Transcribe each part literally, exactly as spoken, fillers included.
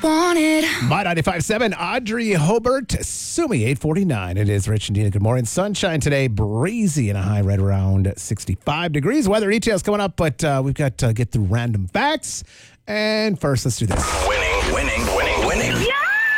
wanted. My ninety-five point seven, Audrey Hobart, Sumi eight forty-nine. It is Rich and Dina. Good morning. Sunshine today, breezy and a high right around sixty-five degrees. Weather details coming up, but uh, we've got to get through random facts. And first, let's do this. Winning, winning, winning, winning. Yeah!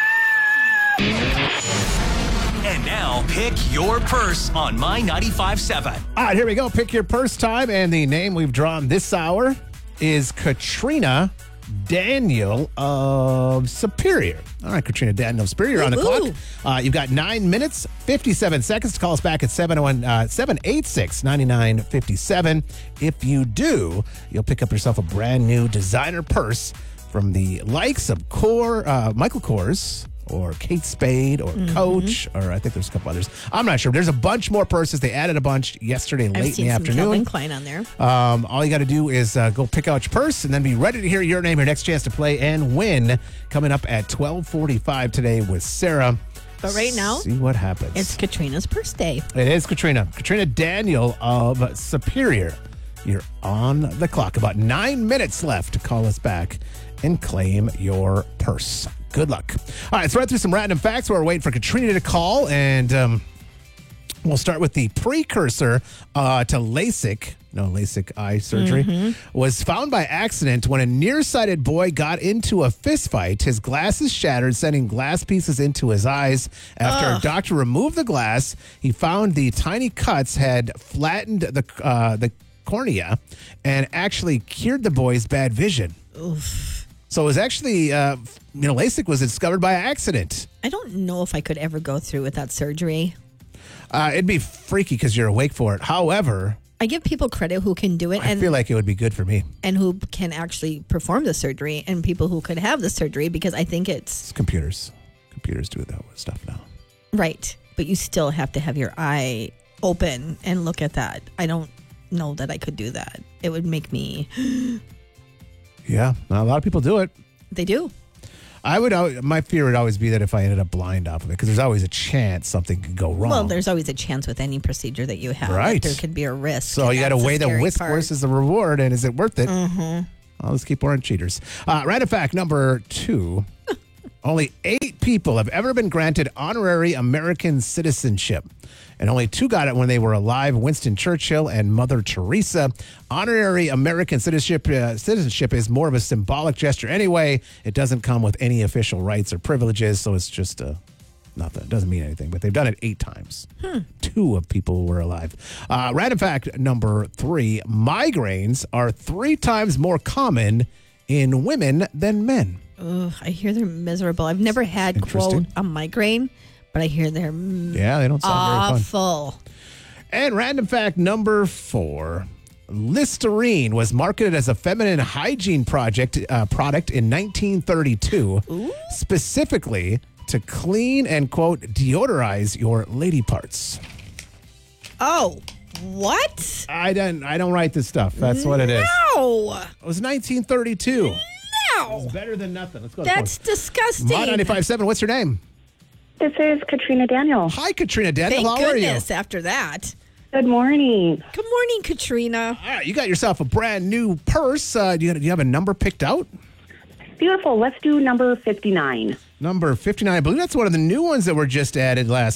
And now, pick your purse on My ninety-five point seven. All right, here we go. Pick your purse time. And the name we've drawn this hour is Katrina Daniel of Superior. All right, Katrina Daniel of Superior on the Ooh. clock. Uh, you've got nine minutes, fifty-seven seconds to call us back at seven eight six, nine nine five seven. If you do, you'll pick up yourself a brand new designer purse from the likes of Core, uh, Michael Kors, or Kate Spade, or Mm-hmm. Coach, or I think there's a couple others. I'm not sure. There's a bunch more purses. They added a bunch yesterday late I've in seen the some afternoon. Calvin Klein on there. Um, all you got to do is uh, go pick out your purse and then be ready to hear your name, your next chance to play and win. Coming up at twelve forty-five today with Sarah. But right now, see what happens. it's Katrina's purse day. It is Katrina. Katrina Daniel of Superior. You're on the clock. About nine minutes left to call us back and claim your purse. Good luck. All right, let's run through some random facts while we're waiting for Katrina to call. And um, we'll start with the precursor uh, to LASIK. No, LASIK eye surgery Mm-hmm. was found by accident when a nearsighted boy got into a fist fight. His glasses shattered, sending glass pieces into his eyes. After Ugh. a doctor removed the glass, he found the tiny cuts had flattened the uh, the cornea and actually cured the boy's bad vision. Oof. So it was actually, uh, you know, LASIK was discovered by accident. I don't know if I could ever go through with that surgery. Uh, it'd be freaky because you're awake for it. However, I give people credit who can do it I and feel like it would be good for me. and who can actually perform the surgery, and people who could have the surgery, because I think it's It's computers. Computers do that stuff now. right. But you still have to have your eye open and look at that. I don't know that I could do that. It would make me. Yeah, a lot of people do it. They do. I would. al- My fear would always be that if I ended up blind off of it, because there's always a chance something could go wrong. Well, there's always a chance with any procedure that you have. that Right. there could be a risk. So and you got to that's weigh the scary risk part. versus the reward, and is it worth it? Mm-hmm. Well, let's keep wearing cheaters. Uh, random fact number two. Only eight people have ever been granted honorary American citizenship, and only two got it when they were alive, Winston Churchill and Mother Teresa. Honorary American citizenship, uh, citizenship is more of a symbolic gesture anyway. It doesn't come with any official rights or privileges, so it's just uh, nothing. It doesn't mean anything, but they've done it eight times. Two of people were alive. Uh, random fact number three, migraines are three times more common in women than men. Ugh, I hear they're miserable. I've never had, quote, Interesting. a migraine, but I hear they're m- Yeah, they don't sound very fun. awful. And random fact number four. Listerine was marketed as a feminine hygiene project uh, product in nineteen thirty-two, specifically to clean and, quote, deodorize your lady parts. Oh, what? I don't, I don't write this stuff. That's what it is. No. It was nineteen thirty-two. No. Better than nothing. Let's go. to the That's phone. disgusting. My ninety-five point seven, what's your name? This is Katrina Daniel. Hi, Katrina Daniel. Thank How goodness after that. Good morning. Good morning, Katrina. are you? All right, you got yourself a brand new purse. Uh, do, you, do you have a number picked out? Beautiful. Let's do number fifty-nine. Number fifty-nine. I believe that's one of the new ones that were just added last